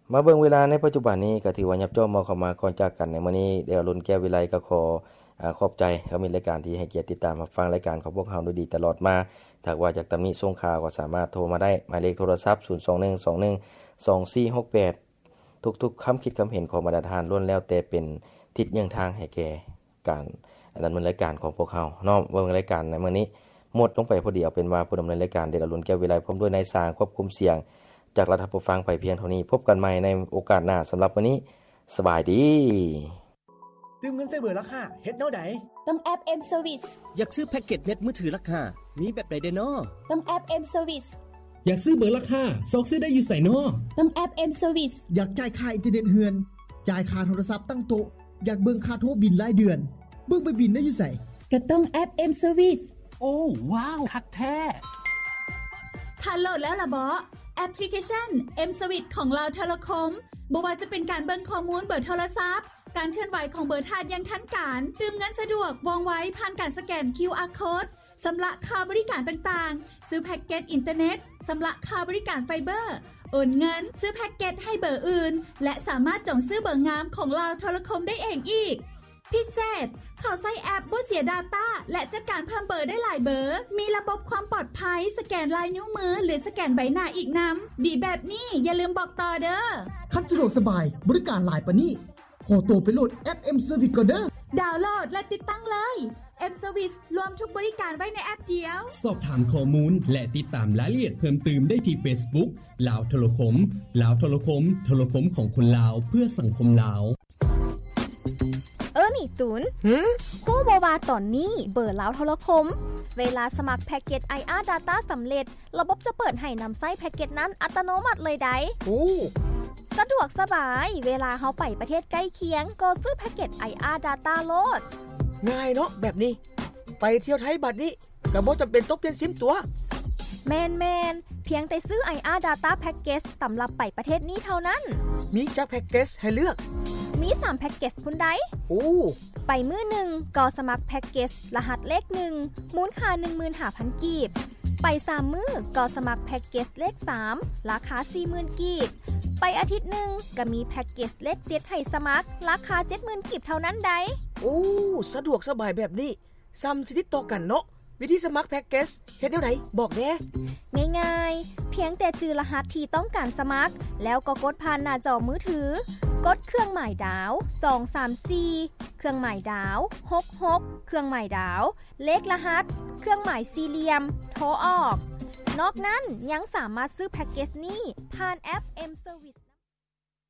มาเบิ่งเวลาในปัจจุบันนี้ก็ถือว่ายับย่อมาเข้ามาก่อนจากกันในมื้อนี้เดี๋ยวรุ่นแก้ววิไลก็ขอขอบใจก็มีรายการที่ให้เกียรติติดตามรับฟังรายการของพวกเฮาโดยดีตลอดมาถ้าว่าจากตำหนิส่งข่าวก็สามารถโทรมาได้หมายเลขโทรศัพท์0212122468ทุกๆคำคิดคำเห็นของบรรดาท่านล้วนแล้วแต่เป็นทิศยังทางให้แก่การดำเนินรายการของพวกเฮาเนาะเบิ่งรายการในมื้อนี้หมดลงไปพอดีเอาเป็นว่าผู้ดำเนินรายการเดชอรุณแก้ววิไลพร้อมด้วยนายสร้างควบคุมเสียงจากรัฐผู้ฟังไปเพียงเท่านี้พบกันใหม่ในโอกาสหน้าสำหรับวันนี้สบายดีตื่มเงินใส่เบอร์ราคาเฮ็ดแนวใดต้องแอป M Service อยากซื้อแพ็กเกจเน็ตมือถือราคามีแบบใดเด้อน้อต้องแอป M Service อยากซื้อเบอร์ราคาซอกซื้อได้อยู่ไสน้อต้องแอป M Service อยากจ่ายค่าอินเทอร์เน็ตเฮือนจ่ายค่าโทรศัพท์ตั้งโต๊ะอยากเบิ่งค่าโทรบิลรายเดือนเบิ่งไปบิลได้อยู่ไสก็ต้องแอป M Service โอ้ว้าวคักแท้ถ้าโหลดแล้วล่ะบ่แอปพลิเคชัน M Service ของเราโทรคมบ่ว่าจะเป็นการเบิ่งข้อมูลเบอร์โทรศัพท์การเคลื่อนไหวของเบอร์ธาตุอย่างทันการตื่มเงินสะดวกว่องไวผ่านการสแกน QR Code สำหรับค่าบริการต่างๆซื้อแพ็กเกจอินเทอร์เน็ตสำหรับค่าบริการไฟเบอร์โอนเงินซื้อแพ็กเกจให้เบอร์อื่นและสามารถจองซื้อเบอร์งามของเราโทรคมได้เองอีกพิเศษเขาใช้แอปบ่เสีย Data และจัดการเพิ่มเบอร์ได้หลายเบอร์มีระบบความปลอดภัยสแกนลายนิ้วมือหรือสแกนใบหน้าอีกนำดีแบบนี้อย่าลืมบอกต่อเด้อคันสะดวกสบายบริการหลายปานนี้โหโตไปโหลดแอป M Service ก่อนเด้อดาวน์โหลดและติดตั้งเลย M Service รวมทุกบริการไว้ในแอปเดียวสอบถามข้อมูลและติดตามรายละเอียดเพิ่มเติมได้ที่ Facebook ลาวโทรคมลาวโทรคมโทรคมของคนลาวเพื่อสังคมลาวนี่ตูนฮู้บ่ว่าตอนนี้เบอร์ลาวโทรคมเวลาสมัครแพ็กเกจ IR Data สำเร็จระบบจะเปิดให้นำใช้แพ็กเกจนั้นอัตโนมัติเลยได้สะดวกสบายเวลาเฮาไปประเทศใกล้เคียงก็ซื้อแพ็กเกจ IR Data โลดง่ายเนาะแบบนี้ไปเที่ยวไทยบัดนี้ก็บ่จำเป็นต้องเปลี่ยนซิมตัวแม่นเพียงแต่ซื้อ IR Data Package สำหรับไปประเทศนี้เท่านั้นมีจักแพ็กเกจให้เลือกมี3แพ็กเกจพุ่นใดไปมื้อนึงก็สมัครแพ็กเกจรหัสเลข1มูลค่า 15,000 กีบไป3มื้อก็สมัครแพ็กเกจเลข3ราคา 40,000 กีบไปอาทิตย์นึงก็มีแพ็กเกจเลข7ให้สมัครราคา 70,000 กีบเท่านั้นได้สะดวกสบายแบบนี้ซ้ำสิติดต่อกันเนาะวิธีสมัครแพ็กเกจเฮ็ดแนวใดบอกแน่ง่ายๆเพียงแต่จื่อรหัสที่ต้องการสมัครแล้วก็กดผ่านหน้าจอมือถือกดเครื่องหมายดาว234เครื่องหมายดาว66เครื่องหมายดาวเลขรหัสเครื่องหมายสี่เหลี่ยมโทรออกนอกนั้นยังสามารถซื้อแพ็กเกจนี้ผ่านแอป M Service